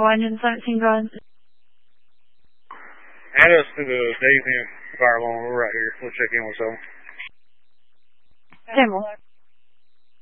engine 17, go ahead. Add us to the Daisy and Fire Alarm. We're right here. We'll check in with them. 10 more.